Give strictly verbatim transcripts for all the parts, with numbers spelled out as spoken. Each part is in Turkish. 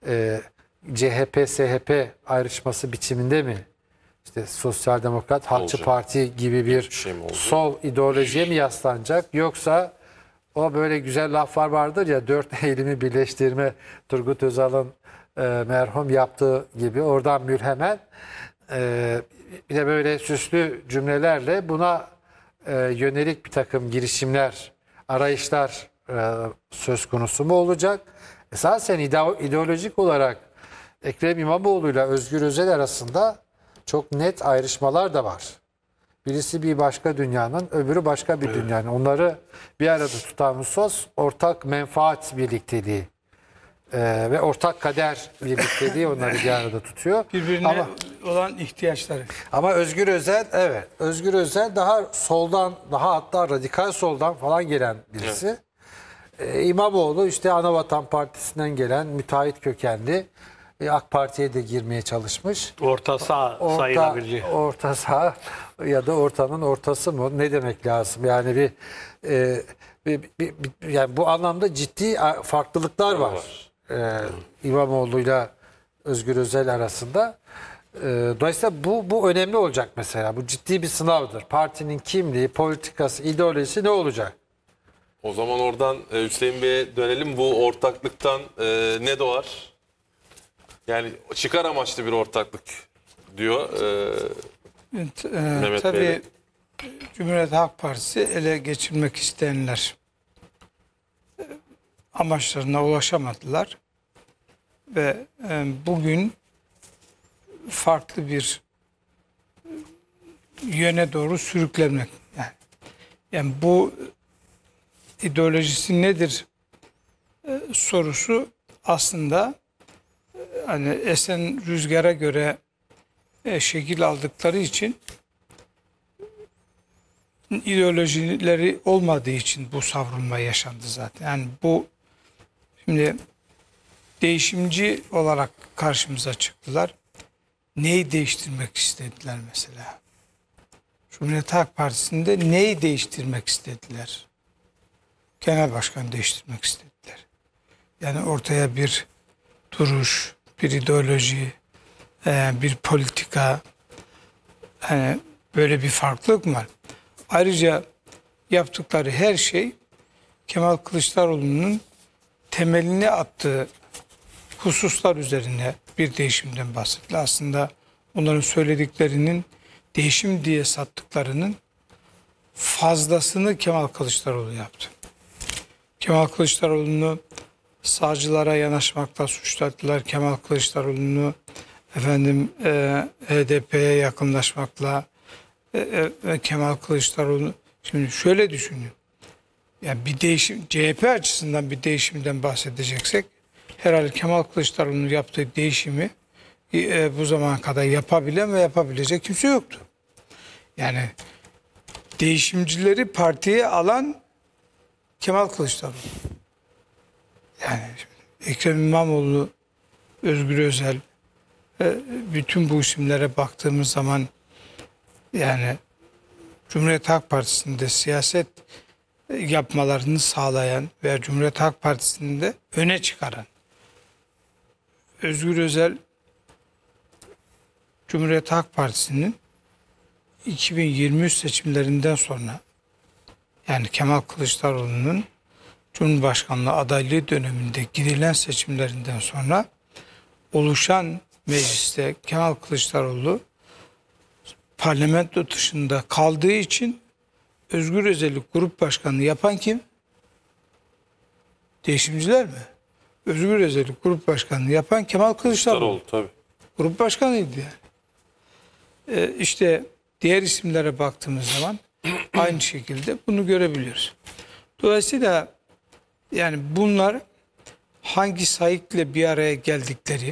e, C H P S H P ayrışması biçiminde mi? İşte Sosyal Demokrat, Halkçı Olacak. Parti gibi bir şey mi olacak? sol ideolojiye mi yaslanacak? Yoksa o böyle güzel laflar vardır ya, dört eğilimi birleştirme, Turgut Özal'ın e, merhum yaptığı gibi oradan mülhemen e, bir de böyle süslü cümlelerle buna e, yönelik bir takım girişimler, arayışlar e, söz konusu mu olacak? Esasen ide- ideolojik olarak Ekrem İmamoğlu ile Özgür Özel arasında çok net ayrışmalar da var. Birisi bir başka dünyanın, öbürü başka bir dünyanın. Onları bir arada tutan husus ortak menfaat birlikteliği ee, ve ortak kader birlikteliği onları bir arada tutuyor. Birbirine Ama, olan ihtiyaçları. ama Özgür Özel, evet, Özgür Özel daha soldan, daha hatta radikal soldan falan gelen birisi. Ee, İmamoğlu işte Anavatan Partisi'nden gelen müteahhit kökenli, e, AK Parti'ye de girmeye çalışmış. Orta sağ Orta, sayılabilecek. orta saha ya da ortanın ortası mı? Ne demek lazım? Yani bir, e, bir, bir- bir- yani bu anlamda ciddi farklılıklar var. var. E, İmamoğlu'yla Özgür Özel arasında. E, dolayısıyla bu bu önemli olacak mesela. Bu ciddi bir sınavdır. Partinin kimliği, politikası, ideolojisi ne olacak? O zaman oradan e, Hüseyin Bey'e dönelim. Bu ortaklıktan e, ne doğar? Yani çıkar amaçlı bir ortaklık diyor. E, Evet, e, Mehmet tabii Bey'le. Cumhuriyet Halk Partisi ele geçirmek isteyenler e, amaçlarına ulaşamadılar ve e, bugün farklı bir e, yöne doğru sürüklenmek. Yani, yani bu ideolojisi nedir e, sorusu aslında e, hani esen rüzgara göre e, şekil aldıkları için, ideolojileri olmadığı için bu savrulma yaşandı zaten. Yani bu şimdi değişimci olarak karşımıza çıktılar. Neyi değiştirmek istediler mesela? Cumhuriyet Halk Partisi'nde neyi değiştirmek istediler? Genel başkanı değiştirmek istediler. Yani ortaya bir duruş, bir ideoloji, e, bir politika, yani böyle bir farklılık mı var? Ayrıca yaptıkları her şey Kemal Kılıçdaroğlu'nun temelini attığı hususlar üzerine bir değişimden bahsetti. Aslında onların söylediklerinin değişim diye sattıklarının fazlasını Kemal Kılıçdaroğlu yaptı. Kemal Kılıçdaroğlu'nu sağcılara yanaşmakla suçladılar. Kemal Kılıçdaroğlu'nu efendim e, H D P'ye yakınlaşmakla, e, e, Kemal Kılıçdaroğlu, şimdi şöyle düşünün. Yani bir değişim, C H P açısından bir değişimden bahsedeceksek herhalde Kemal Kılıçdaroğlu'nun yaptığı değişimi e, bu zamana kadar yapabilen ve yapabilecek kimse yoktu. Yani değişimcileri partiye alan Kemal Kılıçdaroğlu. Yani Ekrem İmamoğlu, Özgür Özel, e, bütün bu isimlere baktığımız zaman yani Cumhuriyet Halk Partisi'nde siyaset yapmalarını sağlayan veya Cumhuriyet Halk Partisi'nde öne çıkaran Özgür Özel, Cumhuriyet Halk Partisi'nin iki bin yirmi üç seçimlerinden sonra, yani Kemal Kılıçdaroğlu'nun Cumhurbaşkanlığı adaylığı döneminde gidilen seçimlerinden sonra oluşan mecliste Kemal Kılıçdaroğlu parlamento dışında kaldığı için Özgür Özel'i grup başkanı yapan kim? Değişimciler mi? Özgür Özel'i grup başkanı yapan Kemal Kılıçdaroğlu. tabii. Grup başkanıydı yani. Ee, işte diğer isimlere baktığımız zaman aynı şekilde bunu görebiliyoruz. Dolayısıyla yani bunlar hangi sayıkla bir araya geldikleri,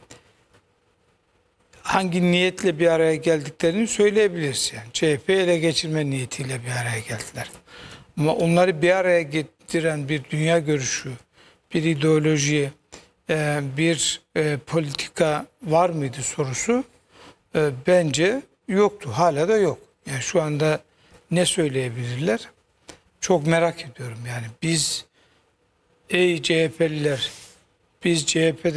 hangi niyetle bir araya geldiklerini söyleyebiliriz. Yani C H P ele geçirme niyetiyle bir araya geldiler. Ama onları bir araya getiren bir dünya görüşü, bir ideoloji, bir politika var mıydı sorusu bence yoktu. Hala da yok. Yani şu anda ne söyleyebilirler? Çok merak ediyorum. Yani biz ey C H P'liler, biz C H P'de